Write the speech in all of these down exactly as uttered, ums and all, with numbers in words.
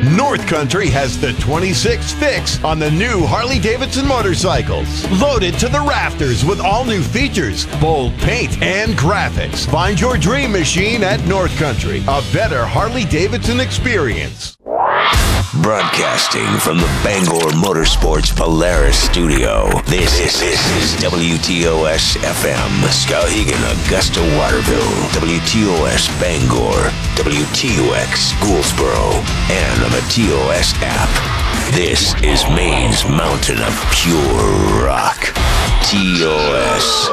North Country has the twenty-six fix on the new Harley-Davidson motorcycles. Loaded to the rafters with all new features, bold paint, and graphics. Find your dream machine at North Country. A better Harley-Davidson experience. Broadcasting from the Bangor Motorsports Polaris studio, this, this, this is W T O S F M, Skowhegan, Augusta, Waterville, W T O S Bangor, W T O X Gouldsboro, and on the T O S app. This is Maine's mountain of pure rock, T O S.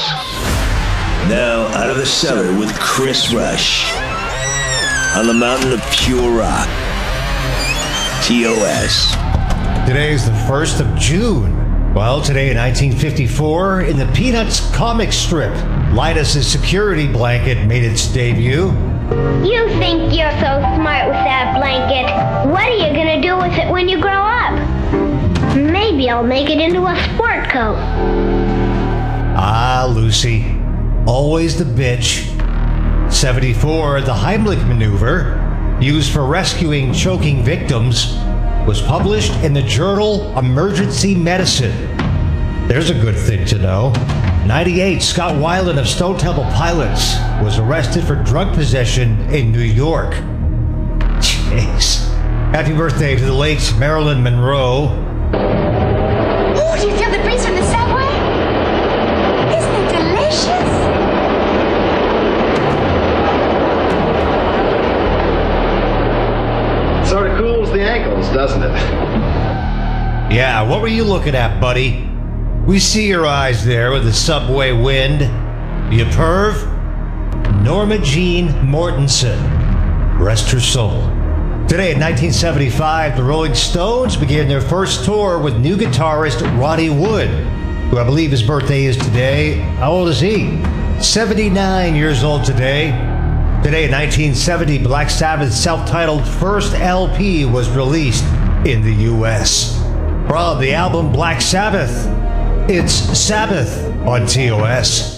Now out of the cellar with Chris Rush on the mountain of pure rock, T O S. Today is the first of June. Well, today in nineteen fifty-four, in the Peanuts comic strip, Linus's security blanket made its debut. You think you're so smart with that blanket. What are you gonna do with it when you grow up? Maybe I'll make it into a sport coat. Ah, Lucy. Always the bitch. seventy-four, the Heimlich maneuver, used for rescuing choking victims, was published in the journal Emergency Medicine. There's a good thing to know. ninety-eight, Scott Weiland of Stone Temple Pilots was arrested for drug possession in New York. Jeez. Happy birthday to the late Marilyn Monroe. Oh, do you feel the breeze from the subway? Isn't it delicious? Sort of cools the ankles, doesn't it? Yeah, what were you looking at, buddy? We see your eyes there with the subway wind. You perv? Norma Jean Mortensen. Rest her soul. Today in nineteen seventy-five, the Rolling Stones began their first tour with new guitarist Ronnie Wood, who I believe his birthday is today. How old is he? seventy-nine years old today. Today in nineteen seventy, Black Sabbath's self-titled first L P was released in the U S From the album Black Sabbath, it's Sabbath on T O S.